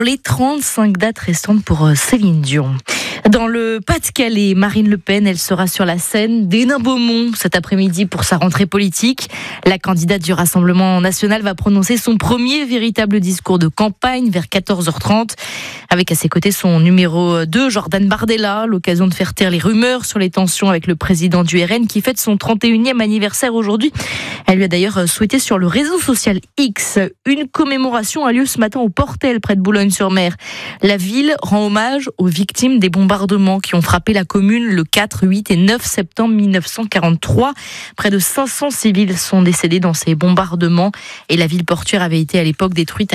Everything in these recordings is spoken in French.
Les 35 dates restantes pour Céline Dion. Dans le Pas-de-Calais, Marine Le Pen, elle sera sur la scène d'Hénin-Beaumont cet après-midi pour sa rentrée politique. La candidate du Rassemblement national va prononcer son premier véritable discours de campagne vers 14h30. Avec à ses côtés son numéro 2, Jordan Bardella, l'occasion de faire taire les rumeurs sur les tensions avec le président du RN qui fête son 31e anniversaire aujourd'hui. Elle lui a d'ailleurs souhaité sur le réseau social X. Une commémoration a lieu ce matin au Portel, près de Boulogne-sur-Mer. La ville rend hommage aux victimes des bombardements qui ont frappé la commune le 4, 8 et 9 septembre 1943. Près de 500 civils sont décédés dans ces bombardements et la ville portuaire avait été à l'époque détruite à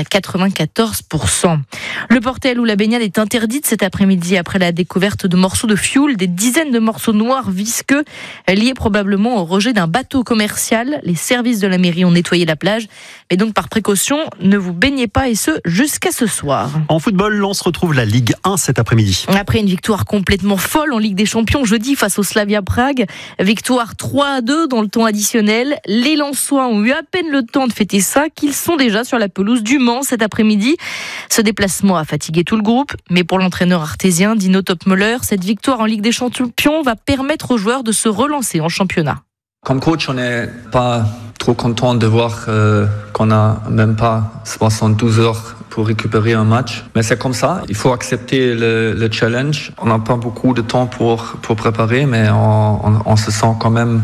94%. Le Portel où la baignade est interdite cet après-midi après la découverte de morceaux de fioul, des dizaines de morceaux noirs visqueux liés probablement au rejet d'un bateau commercial. Les services de la mairie ont nettoyé la plage, mais donc par précaution, ne vous baignez pas et ce jusqu'à ce soir. En football, Lens retrouve la Ligue 1 cet après-midi. Après une victoire complètement folle en Ligue des Champions jeudi face au Slavia Prague, victoire 3-2 dans le temps additionnel. Les Lensois ont eu à peine le temps de fêter ça qu'ils sont déjà sur la pelouse du Mans cet après-midi. Ce déplacement a fatigué tout le groupe, mais pour l'entraîneur artésien Dino Topmöller, cette victoire en Ligue des Champions va permettre aux joueurs de se relancer en championnat. Comme coach, on n'est pas trop content de voir qu'on n'a même pas 72 heures pour récupérer un match. Mais c'est comme ça, il faut accepter le challenge. On n'a pas beaucoup de temps pour préparer, mais on se sent quand même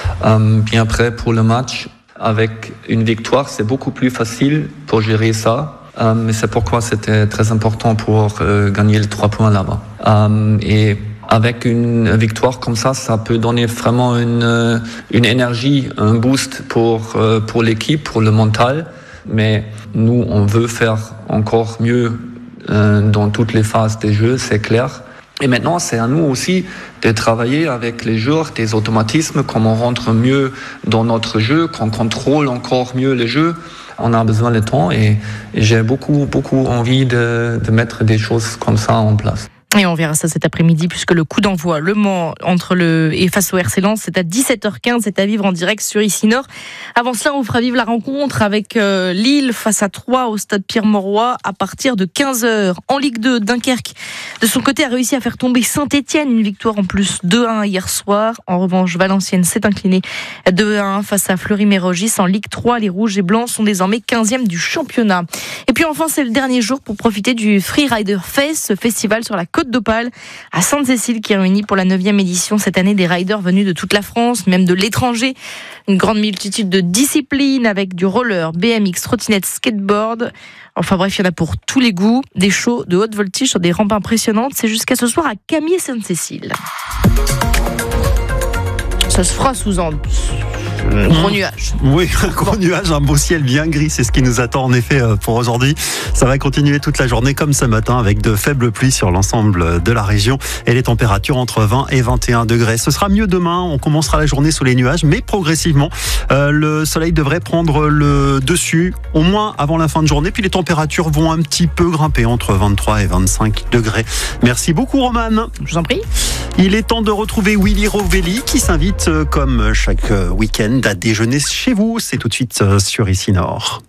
bien prêt pour le match. Avec une victoire, c'est beaucoup plus facile pour gérer ça. Mais c'est pourquoi c'était très important pour gagner les 3 points là-bas. Et avec une victoire comme ça peut donner vraiment une énergie, un boost pour l'équipe, pour le mental. Mais nous, on veut faire encore mieux dans toutes les phases des jeux, c'est clair. Et maintenant, c'est à nous aussi de travailler avec les joueurs, des automatismes, comment on rentre mieux dans notre jeu, qu'on contrôle encore mieux les jeux. On a besoin de temps et j'ai beaucoup envie de mettre des choses comme ça en place. Et on verra ça cet après-midi puisque le coup d'envoi Le Mans face au RC Lens, c'est à 17h15, c'est à vivre en direct sur Ici Nord. Avant cela, on vous fera vivre la rencontre avec Lille face à Troyes au stade Pierre-Mauroy à partir de 15h. En Ligue 2, Dunkerque, de son côté, a réussi à faire tomber Saint-Etienne, une victoire en plus 2-1 hier soir. En revanche, Valenciennes s'est inclinée 2-1 face à Fleury-Mérogis. En Ligue 3, les Rouges et Blancs sont désormais 15e du championnat. Et puis enfin, c'est le dernier jour pour profiter du Freerider Fest, ce festival sur la Côte d'Opale à Sainte-Cécile qui réunit pour la 9e édition cette année des riders venus de toute la France, même de l'étranger. Une grande multitude de disciplines avec du roller, BMX, trottinette, skateboard. Enfin bref, il y en a pour tous les goûts. Des shows de haute voltige sur des rampes impressionnantes. C'est jusqu'à ce soir à Camier Sainte-Cécile. Ça se fera sous un gros nuage. Oui, un gros nuage, un beau ciel bien gris, c'est ce qui nous attend en effet pour aujourd'hui. Ça va continuer toute la journée comme ce matin avec de faibles pluies sur l'ensemble de la région et les températures entre 20 et 21 degrés. Ce sera mieux demain, on commencera la journée sous les nuages, mais progressivement, le soleil devrait prendre le dessus, au moins avant la fin de journée, puis les températures vont un petit peu grimper entre 23 et 25 degrés. Merci beaucoup Romane. Je vous en prie. Il est temps de retrouver Willy Rovelli qui s'invite comme chaque week-end à déjeuner chez vous. C'est tout de suite sur Ici Nord.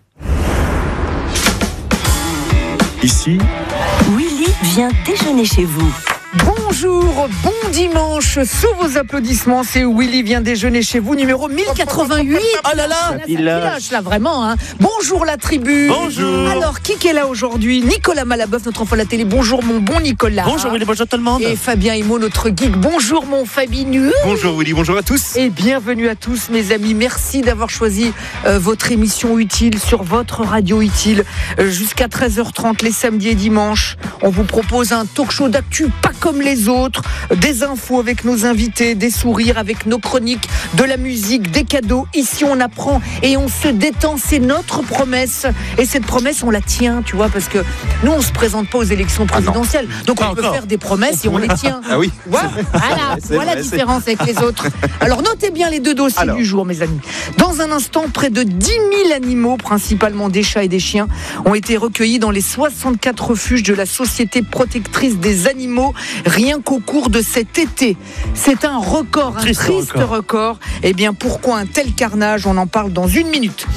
Ici, Willy vient déjeuner chez vous. Bonjour, bon dimanche, sous vos applaudissements, c'est Willy vient déjeuner chez vous, numéro 1088. Oh là là, village là vraiment. Hein. Bonjour la tribu. Bonjour. Alors qui est là aujourd'hui? Nicolas Malaboeuf, notre enfant de la télé. Bonjour mon bon Nicolas. bonjour Willy, bonjour tout le monde. Et Fabien Himo, notre geek. Bonjour mon Fabinu. Bonjour Willy, bonjour à tous. Et bienvenue à tous mes amis. Merci d'avoir choisi votre émission utile sur votre radio utile jusqu'à 13h30 les samedis et dimanches. On vous propose un talk show d'actu pas comme les autres, des infos avec nos invités, des sourires avec nos chroniques, de la musique, des cadeaux. Ici on apprend et on se détend, c'est notre promesse. Et cette promesse on la tient, tu vois, parce que nous on se présente pas aux élections présidentielles, donc on peut faire des promesses et on les tient. Ah oui. Voilà la différence avec les autres. Alors notez bien les deux dossiers du jour mes amis. Dans un instant, près de 10 000 animaux, principalement des chats et des chiens, ont été recueillis dans les 64 refuges de la Société protectrice des animaux rien qu'au cours de cet été. C'est un record, un triste record. Eh bien, pourquoi un tel carnage? On en parle dans une minute.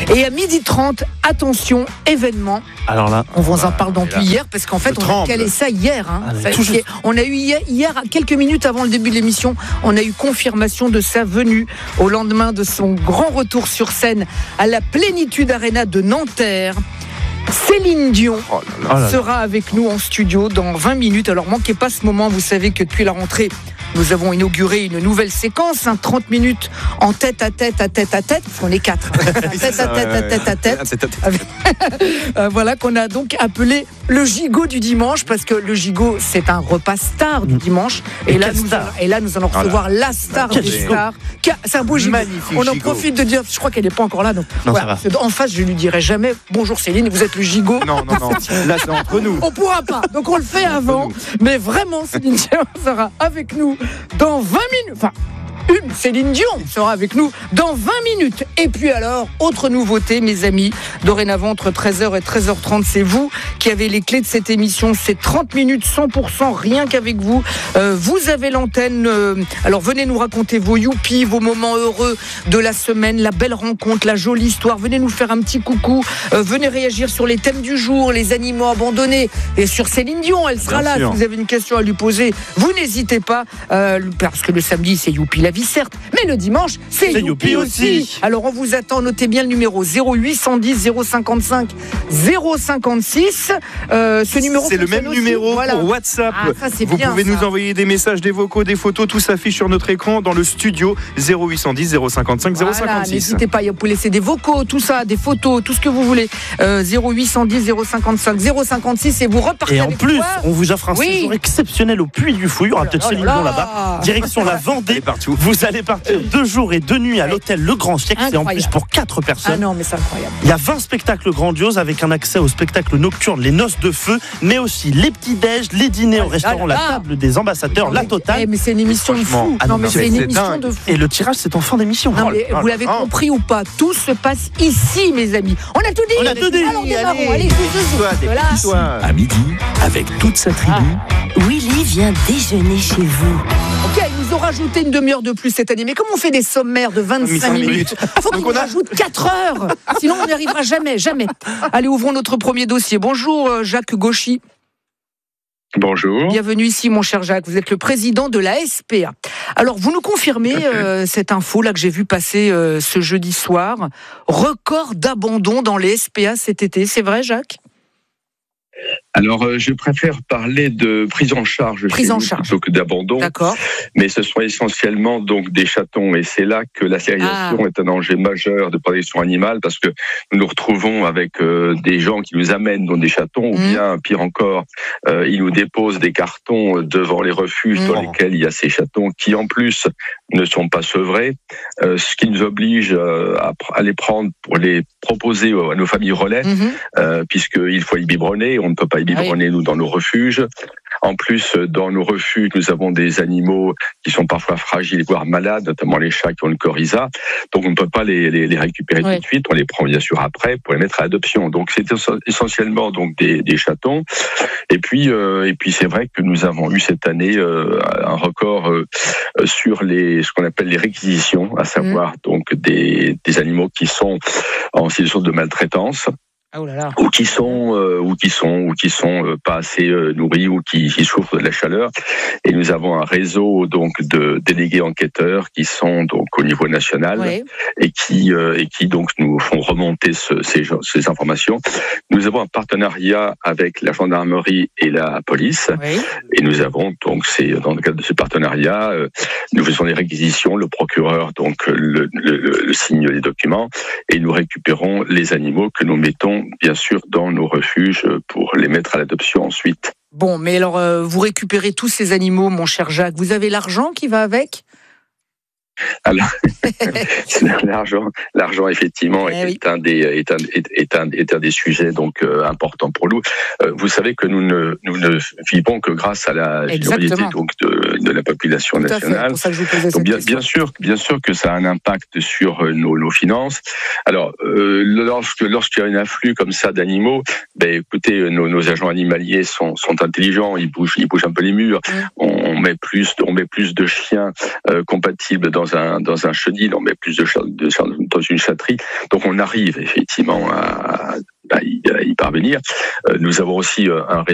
Et à 12h30, attention, événement. Alors là, on vous en parle depuis hier, parce qu'en fait, on a calé ça hier. On a eu hier, quelques minutes avant le début de l'émission, on a eu confirmation de sa venue au lendemain de son grand retour sur scène à la Plénitude Arena de Nanterre. Céline Dion sera avec nous en studio dans 20 minutes. Alors manquez pas ce moment, vous savez que depuis la rentrée, nous avons inauguré une nouvelle séquence, 30 minutes en tête à tête, parce qu'on est 4. Tête à tête. Voilà, qu'on a donc appelé le gigot du dimanche, parce que le gigot, c'est un repas star du dimanche. Et là, nous allons recevoir la star des stars. C'est un beau gigot. On en profite de dire, je crois qu'elle n'est pas encore là. Donc, voilà. En face, je ne lui dirai jamais bonjour Céline, vous êtes le gigot. Non. Là, c'est entre nous. On ne pourra pas. Donc, on le fait avant. Mais vraiment, Céline Dion sera avec nous dans 20 minutes. Enfin, Céline Dion sera avec nous dans 20 minutes. Et puis alors, autre nouveauté, mes amis, dorénavant entre 13h et 13h30, c'est vous qui avez les clés de cette émission. C'est 30 minutes 100% rien qu'avec vous. Vous avez l'antenne. Alors venez nous raconter vos youpies, vos moments heureux de la semaine, la belle rencontre, la jolie histoire. Venez nous faire un petit coucou. Venez réagir sur les thèmes du jour, les animaux abandonnés. Et sur Céline Dion, elle sera là. Si vous avez une question à lui poser, vous n'hésitez pas. Parce que le samedi, c'est youpi la vie, certes, mais le dimanche, c'est youpi aussi. Alors on vous attend, notez bien le numéro 0810 055 056. Ce numéro, c'est le même aussi. numéro pour WhatsApp. Vous pouvez nous envoyer des messages, des vocaux, des photos, tout s'affiche sur notre écran dans le studio 0810 055 056. N'hésitez pas, vous pouvez laisser des vocaux, tout ça, des photos, tout ce que vous voulez. 0810 055 056 et vous repartez. Et en avec plus, quoi on vous offre un séjour exceptionnel au Puy du Fou. Il y aura peut-être Céline Dion là-bas. Direction la Vendée. Vous allez partir 2 jours et 2 nuits à l'hôtel Le Grand Siècle. C'est en plus pour 4 personnes. Ah non, mais c'est incroyable. Il y a 20 spectacles grandioses avec un accès aux spectacles nocturnes, les noces de feu, mais aussi les petits-déj, les dîners au restaurant, la table des ambassadeurs, la totale. Mais c'est une émission de fou. Non, mais c'est une émission de fou. Et le tirage, c'est en fin d'émission. Non, mais vous l'avez compris ou pas, tout se passe ici, mes amis. On a tout dit. Alors démarrons. Allez, à midi, avec toute sa tribu. Willy vient déjeuner chez vous. Ok, ils nous ont rajouté une demi-heure de plus cette année. Mais comme on fait des sommaires de 25 minutes, il faut qu'ils nous rajoutent 4 heures. Sinon, on n'y arrivera jamais. Allez, ouvrons notre premier dossier. Bonjour, Jacques Gauchy. Bonjour. Bienvenue ici, mon cher Jacques. Vous êtes le président de la SPA. Alors, vous nous confirmez cette info là que j'ai vu passer ce jeudi soir. Record d'abandon dans les SPA cet été. C'est vrai, Jacques ? Alors, je préfère parler de prise en charge plutôt que d'abandon. D'accord. Mais ce sont essentiellement donc des chatons, et c'est là que la stérilisation est un danger majeur de protection animale, parce que nous nous retrouvons avec des gens qui nous amènent dans des chatons, ou bien pire encore, ils nous déposent des cartons devant les refuges dans lesquels il y a ces chatons qui en plus ne sont pas sevrés, ce qui nous oblige à les prendre pour les proposer à nos familles relais, puisqu'il faut les biberonner. On ne peut pas les biberonner, nous, dans nos refuges. En plus, dans nos refuges, nous avons des animaux qui sont parfois fragiles, voire malades, notamment les chats qui ont le coryza. Donc, on ne peut pas les récupérer tout de suite. On les prend, bien sûr, après pour les mettre à l'adoption. Donc, c'est essentiellement donc des chatons. Et puis, c'est vrai que nous avons eu cette année un record sur ce qu'on appelle les réquisitions, à savoir donc des animaux qui sont en situation de maltraitance. Ou qui sont pas assez nourris, ou qui souffrent de la chaleur. Et nous avons un réseau donc de délégués enquêteurs qui sont donc au niveau national et qui donc nous font remonter ces informations. Nous avons un partenariat avec la gendarmerie et la police, et nous avons donc dans le cadre de ce partenariat, nous faisons des réquisitions. Le procureur donc le signe les documents, et nous récupérons les animaux que nous mettons bien sûr dans nos refuges pour les mettre à l'adoption ensuite. Bon, mais alors vous récupérez tous ces animaux, mon cher Jacques. Vous avez l'argent qui va avec ? Alors, l'argent effectivement est un des sujets donc importants pour nous. Vous savez que nous ne vivons que grâce à la générosité donc de la population nationale. Pour ça que je vous posais donc cette question. bien sûr que ça a un impact sur nos finances. Alors lorsqu'il y a un afflux comme ça d'animaux, écoutez, nos agents animaliers sont intelligents, ils bougent un peu les murs. On met plus de chiens compatibles dans dans un chenil, on met plus de dans une chatterie. Donc on arrive effectivement à y parvenir. Nous avons aussi un